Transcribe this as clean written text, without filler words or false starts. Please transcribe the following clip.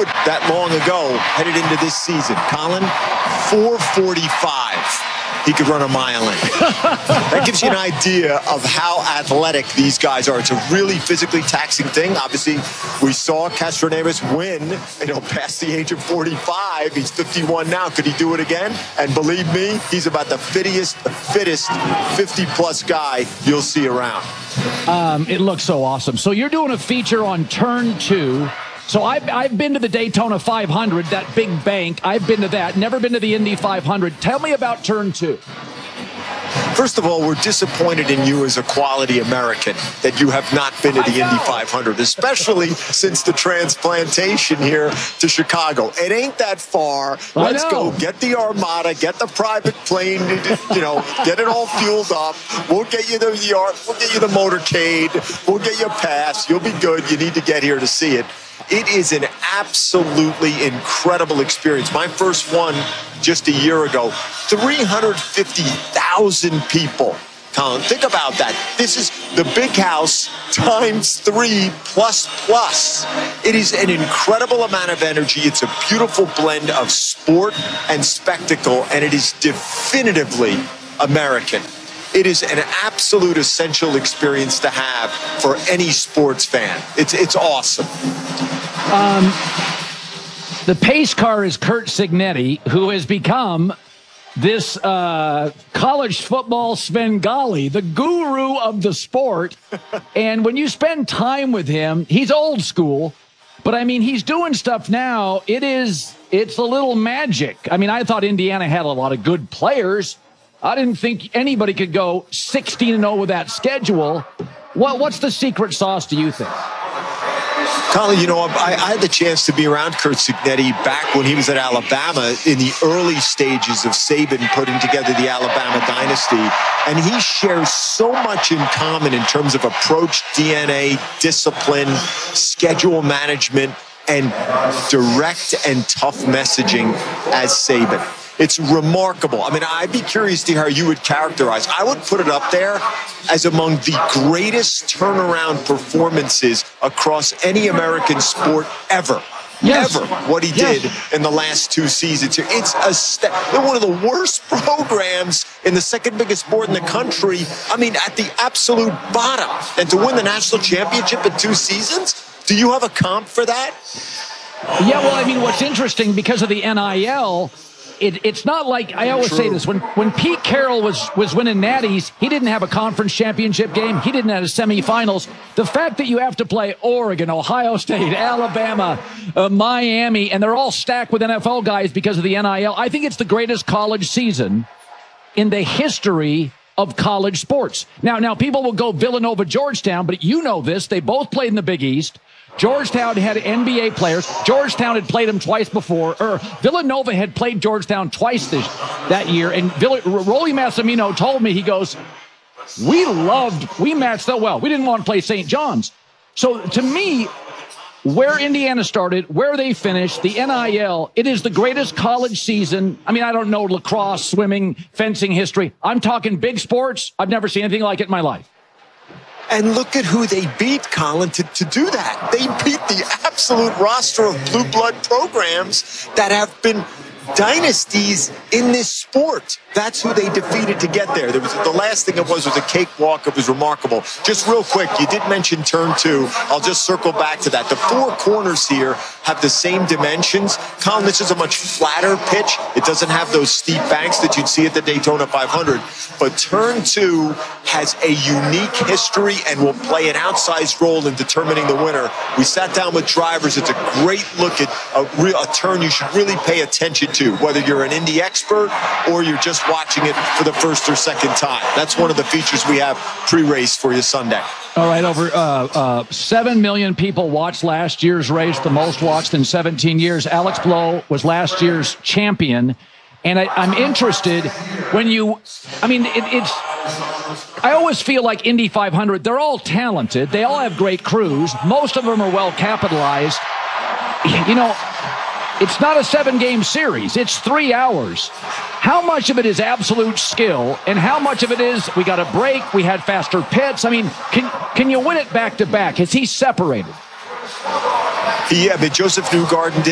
it that long ago, headed into this season. Colin, 4:45. He could run a mile in. That gives you an idea of how athletic these guys are. It's a really physically taxing thing. Obviously, we saw Castroneves win, past the age of 45. He's 51 now. Could he do it again? And believe me, he's about the fittest 50-plus guy you'll see around. It looks so awesome. So you're doing a feature on Turn 2. So I've been to the Daytona 500, that big bank. I've been to that. Never been to the Indy 500. Tell me about Turn 2. First of all, we're disappointed in you as a quality American that you have not been to the Indy 500, especially since the transplantation here to Chicago. It ain't that far. Let's go. Get the Armada, get the private plane, get it all fueled up. We'll get you the yard, we'll get you the motorcade, we'll get you a pass. You'll be good. You need to get here to see it. It is an absolutely incredible experience. My first one just a year ago, 350,000 people. Colin, think about that. This is the big house times 3 plus. It is an incredible amount of energy. It's a beautiful blend of sport and spectacle, and it is definitively American. It is an absolute essential experience to have for any sports fan. It's awesome. The pace car is Curt Cignetti, who has become this college football Svengali, the guru of the sport. And when you spend time with him, he's old school. But, he's doing stuff now. It's a little magic. I thought Indiana had a lot of good players. I didn't think anybody could go 16-0 with that schedule. What's the secret sauce, do you think? Colin, I had the chance to be around Curt Cignetti back when he was at Alabama in the early stages of Saban putting together the Alabama dynasty. And he shares so much in common in terms of approach, DNA, discipline, schedule management, and direct and tough messaging as Saban. It's remarkable. I'd be curious to hear how you would characterize. I would put it up there as among the greatest turnaround performances across any American sport ever. Yes. Ever. What he did in the last 2 seasons. It's they're one of the worst programs in the second biggest sport in the country. At the absolute bottom. And to win the national championship in 2 seasons? Do you have a comp for that? Yeah, well, what's interesting because of the NIL, it's not like, I always say this, when Pete Carroll was winning natties, he didn't have a conference championship game. He didn't have a semifinals. The fact that you have to play Oregon, Ohio State, Alabama, Miami, and they're all stacked with NFL guys because of the NIL, I think it's the greatest college season in the history of college sports. Now people will go Villanova, Georgetown, but you know this. They both played in the Big East. Georgetown had NBA players. Georgetown had played them twice before. Villanova had played Georgetown twice that year. And Rolly Massimino told me, he goes, we matched so well. We didn't want to play St. John's. So to me, where Indiana started, where they finished, the NIL, it is the greatest college season. I don't know lacrosse, swimming, fencing history. I'm talking big sports. I've never seen anything like it in my life. And look at who they beat, Colin, to do that. They beat the absolute roster of blue blood programs that have been dynasties in this sport. That's who they defeated to get there. The last thing it was a cakewalk. It was remarkable. Just real quick, you did mention Turn 2. I'll just circle back to that. The 4 corners here have the same dimensions. Colin, this is a much flatter pitch. It doesn't have those steep banks that you'd see at the Daytona 500. But Turn 2 has a unique history and will play an outsized role in determining the winner. We sat down with drivers. It's a great look at a turn you should really pay attention to, whether you're an Indy expert or you're just watching it for the first or second time. That's one of the features we have pre-race for you Sunday. All right, over 7 million people watched last year's race, the most watched in 17 years. Alex Blow was last year's champion. And I'm interested when I always feel like Indy 500, they're all talented. They all have great crews. Most of them are well capitalized. It's not a 7-game series. It's 3 hours. How much of it is absolute skill, and how much of it is we got a break, we had faster pits? Can you win it back to back? Is he separated? Yeah, but Joseph Newgarden did.